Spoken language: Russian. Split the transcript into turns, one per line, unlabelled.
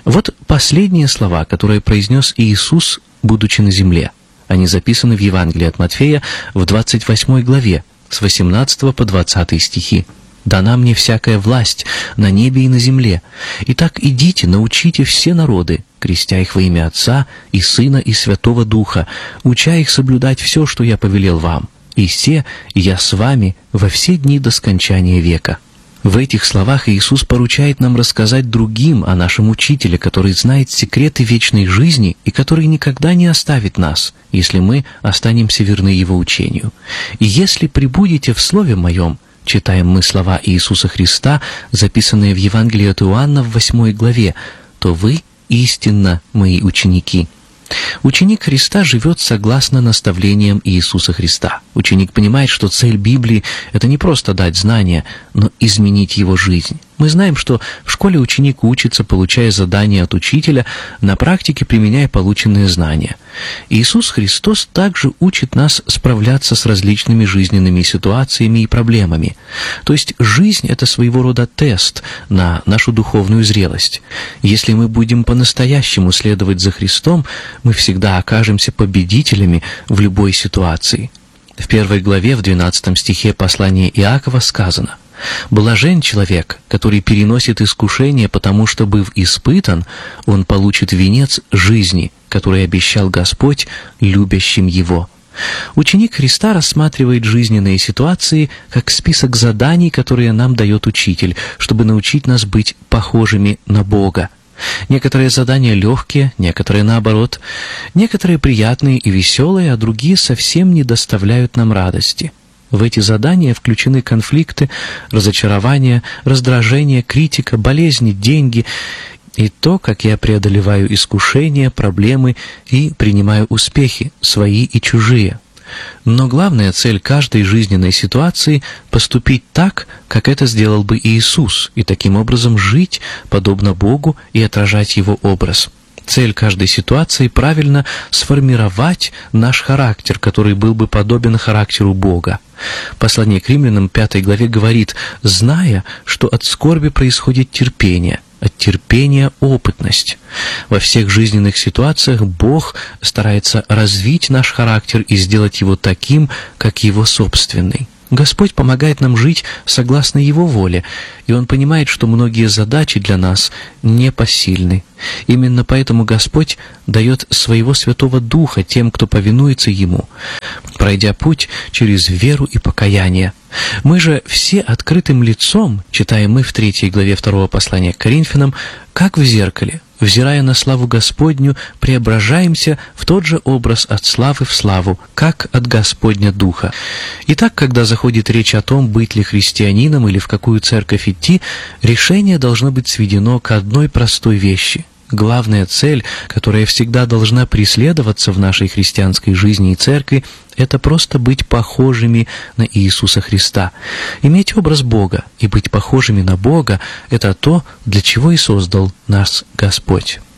Вот последние слова, которые произнес Иисус, будучи на земле. Они записаны в Евангелии от Матфея в 28 главе, с 18 по 20 стихи. «Дана мне всякая власть на небе и на земле. Итак, идите, научите все народы, крестя их во имя Отца и Сына и Святого Духа, уча их соблюдать все, что я повелел вам. И се я с вами во все дни до скончания века». В этих словах Иисус поручает нам рассказать другим о нашем Учителе, который знает секреты вечной жизни и который никогда не оставит нас, если мы останемся верны Его учению. «И если пребудете в Слове Моем», читаем мы слова Иисуса Христа, записанные в Евангелии от Иоанна в 8 главе, «то вы истинно Мои ученики». Ученик Христа живет согласно наставлениям Иисуса Христа. Ученик понимает, что цель Библии — это не просто дать знания, но изменить его жизнь. Мы знаем, что в школе ученик учится, получая задания от учителя, на практике применяя полученные знания. Иисус Христос также учит нас справляться с различными жизненными ситуациями и проблемами. То есть жизнь — это своего рода тест на нашу духовную зрелость. Если мы будем по-настоящему следовать за Христом, мы всегда окажемся победителями в любой ситуации. В 1 главе, в 12 стихе послания Иакова сказано: «Блажен человек, который переносит искушение, потому что, быв испытан, он получит венец жизни, который обещал Господь любящим его». Ученик Христа рассматривает жизненные ситуации как список заданий, которые нам дает Учитель, чтобы научить нас быть похожими на Бога. Некоторые задания легкие, некоторые наоборот, некоторые приятные и веселые, а другие совсем не доставляют нам радости. В эти задания включены конфликты, разочарования, раздражение, критика, болезни, деньги и то, как я преодолеваю искушения, проблемы и принимаю успехи, свои и чужие. Но главная цель каждой жизненной ситуации — поступить так, как это сделал бы Иисус, и таким образом жить, подобно Богу, и отражать Его образ. Цель каждой ситуации — правильно сформировать наш характер, который был бы подобен характеру Бога. Послание к Римлянам 5 главе говорит: «Зная, что от скорби происходит терпение, от терпения — опытность». Во всех жизненных ситуациях Бог старается развить наш характер и сделать его таким, как Его собственный. Господь помогает нам жить согласно Его воле, и Он понимает, что многие задачи для нас непосильны. Именно поэтому Господь дает Своего Святого Духа тем, кто повинуется Ему, пройдя путь через веру и покаяние. Мы же все открытым лицом, читаем мы в 3 главе 2 послания к Коринфянам, как в зеркале, взирая на славу Господню, преображаемся в тот же образ от славы в славу, как от Господня Духа. Итак, когда заходит речь о том, быть ли христианином или в какую церковь идти, решение должно быть сведено к одной простой вещи. Главная цель, которая всегда должна преследоваться в нашей христианской жизни и церкви, это просто быть похожими на Иисуса Христа. Иметь образ Бога и быть похожими на Бога — это то, для чего и создал нас Господь.